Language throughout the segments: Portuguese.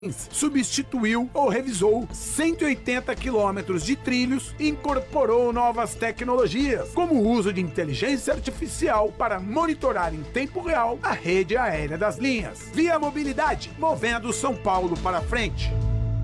substituiu ou revisou 180 quilômetros de trilhos e incorporou novas tecnologias, como o uso de inteligência artificial para monitorar em tempo real a rede aérea das linhas. Via Mobilidade, movendo São Paulo para frente.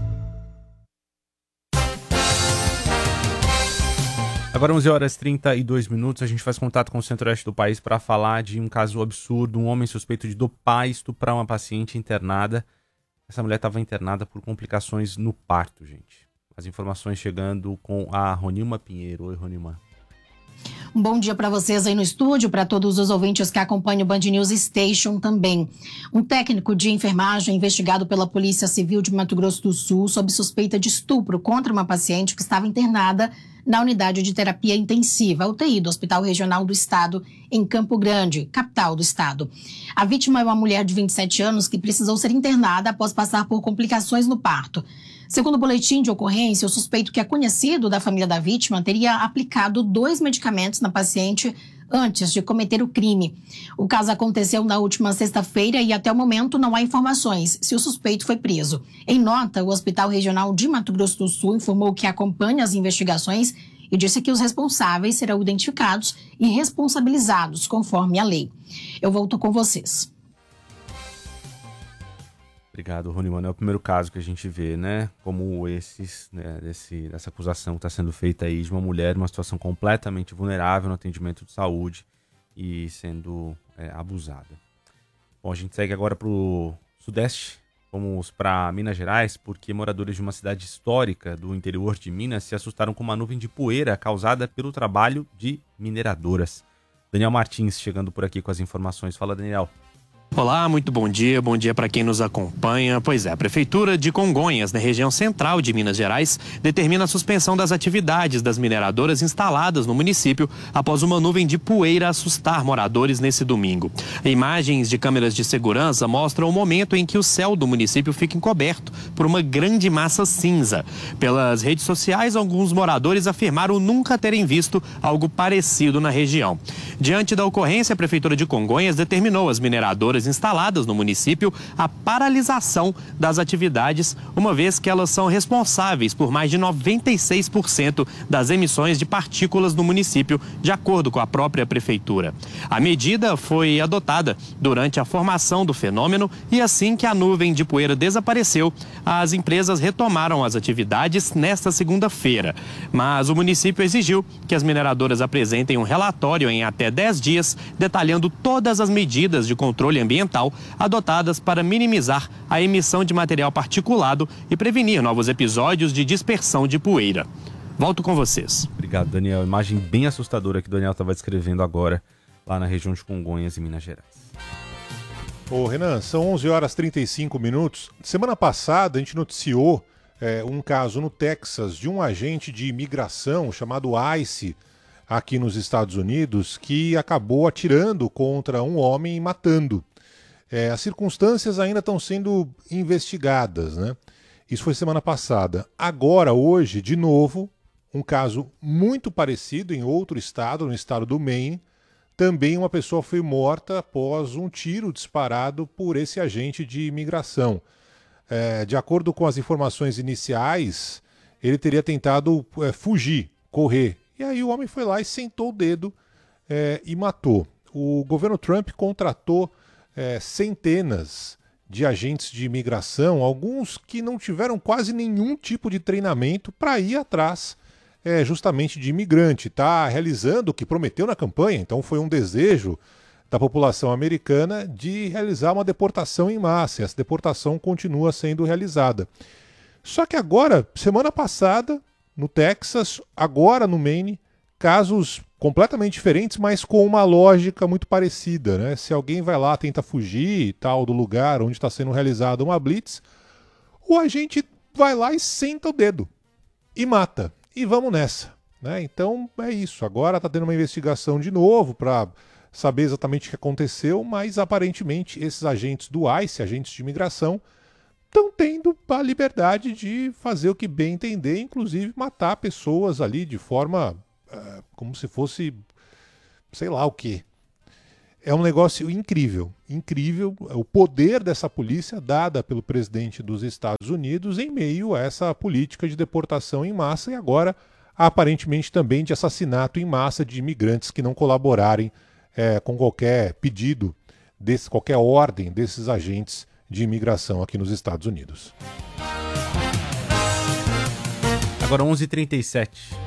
Agora 11h32, a gente faz contato com o centro-oeste do país para falar de um caso absurdo. Um homem suspeito de dopar e estuprar uma paciente internada. Essa mulher estava internada por complicações no parto, gente. As informações chegando com a Ronilma Pinheiro. Oi, Ronilma. Um bom dia para vocês aí no estúdio, para todos os ouvintes que acompanham o Band News Station também. Um técnico de enfermagem investigado pela Polícia Civil de Mato Grosso do Sul sob suspeita de estupro contra uma paciente que estava internada na unidade de terapia intensiva, UTI, do Hospital Regional do Estado, em Campo Grande, capital do estado. A vítima é uma mulher de 27 anos que precisou ser internada após passar por complicações no parto. Segundo o boletim de ocorrência, o suspeito, que é conhecido da família da vítima, teria aplicado 2 medicamentos na paciente antes de cometer o crime. O caso aconteceu na última sexta-feira e até o momento não há informações se o suspeito foi preso. Em nota, o Hospital Regional de Mato Grosso do Sul informou que acompanha as investigações e disse que os responsáveis serão identificados e responsabilizados conforme a lei. Eu volto com vocês. Obrigado, Ronilma. É o primeiro caso que a gente vê, né? Como esses, né? Dessa acusação que está sendo feita aí de uma mulher numa situação completamente vulnerável no atendimento de saúde e sendo abusada. Bom, a gente segue agora para o Sudeste. Vamos para Minas Gerais, porque moradores de uma cidade histórica do interior de Minas se assustaram com uma nuvem de poeira causada pelo trabalho de mineradoras. Daniel Martins chegando por aqui com as informações. Fala, Daniel. Olá, muito bom dia para quem nos acompanha. Pois é, a Prefeitura de Congonhas, na região central de Minas Gerais, determina a suspensão das atividades das mineradoras instaladas no município após uma nuvem de poeira assustar moradores nesse domingo. Imagens de câmeras de segurança mostram o momento em que o céu do município fica encoberto por uma grande massa cinza. Pelas redes sociais, alguns moradores afirmaram nunca terem visto algo parecido na região. Diante da ocorrência, a Prefeitura de Congonhas determinou às mineradoras instaladas no município a paralisação das atividades, uma vez que elas são responsáveis por mais de 96% das emissões de partículas no município, de acordo com a própria prefeitura. A medida foi adotada durante a formação do fenômeno e assim que a nuvem de poeira desapareceu, as empresas retomaram as atividades nesta segunda-feira. Mas o município exigiu que as mineradoras apresentem um relatório em até 10 dias, detalhando todas as medidas de controle ambiental adotadas para minimizar a emissão de material particulado e prevenir novos episódios de dispersão de poeira. Volto com vocês. Obrigado, Daniel. Imagem bem assustadora que o Daniel estava descrevendo agora, lá na região de Congonhas, em Minas Gerais. Ô, Renan, são 11h35. Semana passada a gente noticiou um caso no Texas de um agente de imigração chamado ICE, aqui nos Estados Unidos, que acabou atirando contra um homem e matando. As circunstâncias ainda estão sendo investigadas, né? Isso foi semana passada. Agora, hoje, de novo, um caso muito parecido em outro estado, no estado do Maine. Também uma pessoa foi morta após um tiro disparado por esse agente de imigração. De acordo com as informações iniciais, ele teria tentado fugir, correr. E aí o homem foi lá e sentou o dedo e matou. O governo Trump contratou centenas de agentes de imigração, alguns que não tiveram quase nenhum tipo de treinamento para ir atrás justamente de imigrante. Está realizando o que prometeu na campanha, então foi um desejo da população americana de realizar uma deportação em massa. E essa deportação continua sendo realizada. Só que agora, semana passada, no Texas, agora no Maine, casos completamente diferentes, mas com uma lógica muito parecida, né? Se alguém vai lá, tenta fugir e tal do lugar onde está sendo realizada uma blitz, o agente vai lá e senta o dedo e mata. E vamos nessa, né? Então é isso. Agora está tendo uma investigação de novo para saber exatamente o que aconteceu, mas aparentemente esses agentes do ICE, agentes de imigração, estão tendo a liberdade de fazer o que bem entender, inclusive matar pessoas ali de forma como se fosse sei lá o quê. É um negócio incrível, incrível o poder dessa polícia dada pelo presidente dos Estados Unidos em meio a essa política de deportação em massa e agora aparentemente também de assassinato em massa de imigrantes que não colaborarem com qualquer pedido, qualquer ordem desses agentes de imigração aqui nos Estados Unidos. Agora 11h37.